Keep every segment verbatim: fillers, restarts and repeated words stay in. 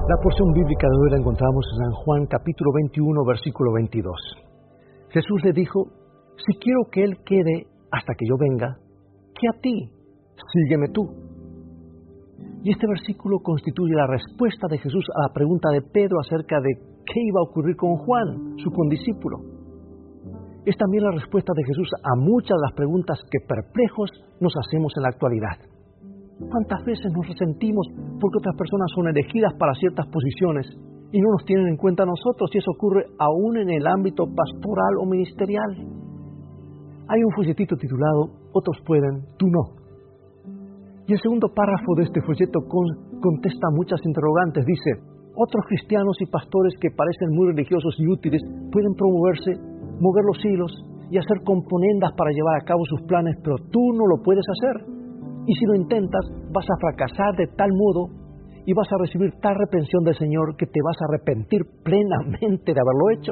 La porción bíblica de hoy la encontramos en San Juan capítulo veintiuno, versículo veintidós. Jesús le dijo: si quiero que Él quede hasta que yo venga, ¿qué a ti? Sígueme tú. Y este versículo constituye la respuesta de Jesús a la pregunta de Pedro acerca de qué iba a ocurrir con Juan, su condiscípulo. Es también la respuesta de Jesús a muchas de las preguntas que perplejos nos hacemos en la actualidad. ¿Cuántas veces nos resentimos porque otras personas son elegidas para ciertas posiciones y no nos tienen en cuenta a nosotros, y eso ocurre aún en el ámbito pastoral o ministerial? Hay un folletito titulado "Otros pueden, tú no". Y el segundo párrafo de este folleto con, contesta muchas interrogantes. Dice: otros cristianos y pastores que parecen muy religiosos y útiles pueden promoverse, mover los hilos y hacer componendas para llevar a cabo sus planes, pero tú no lo puedes hacer. Y si lo intentas, vas a fracasar de tal modo y vas a recibir tal reprensión del Señor que te vas a arrepentir plenamente de haberlo hecho.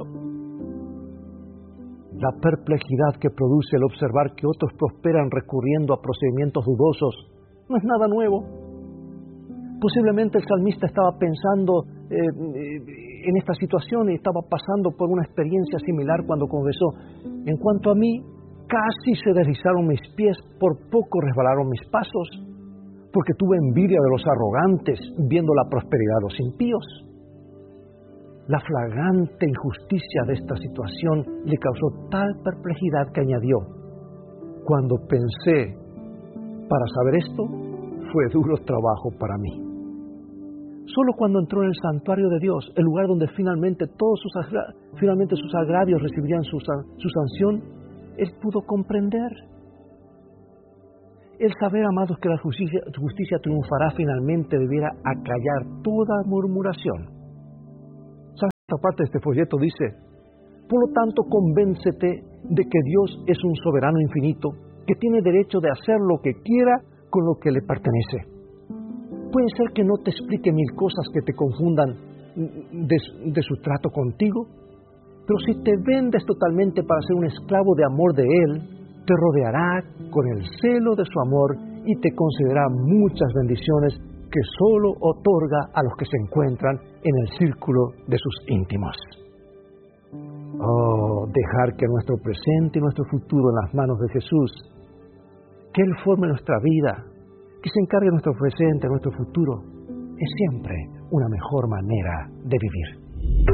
La perplejidad que produce el observar que otros prosperan recurriendo a procedimientos dudosos no es nada nuevo. Posiblemente el salmista estaba pensando eh, en esta situación y estaba pasando por una experiencia similar cuando confesó: en cuanto a mí, casi se deslizaron mis pies, por poco resbalaron mis pasos, porque tuve envidia de los arrogantes, viendo la prosperidad de los impíos. La flagrante injusticia de esta situación le causó tal perplejidad que añadió: cuando pensé para saber esto, fue duro trabajo para mí. Solo cuando entró en el santuario de Dios, el lugar donde finalmente todos sus, agra- finalmente sus agravios recibirían su, su sanción, él pudo comprender. El saber, amados, que la justicia, justicia triunfará finalmente debiera acallar toda murmuración. ¿Sabes? Esta parte de este folleto dice: por lo tanto, convéncete de que Dios es un soberano infinito que tiene derecho de hacer lo que quiera con lo que le pertenece. Puede ser que no te explique mil cosas que te confundan de, de su trato contigo, pero si te vendes totalmente para ser un esclavo de amor de Él, te rodeará con el celo de su amor y te concederá muchas bendiciones que solo otorga a los que se encuentran en el círculo de sus íntimos. Oh, dejar que nuestro presente y nuestro futuro en las manos de Jesús, que Él forme nuestra vida, que se encargue de nuestro presente, de nuestro futuro, es siempre una mejor manera de vivir.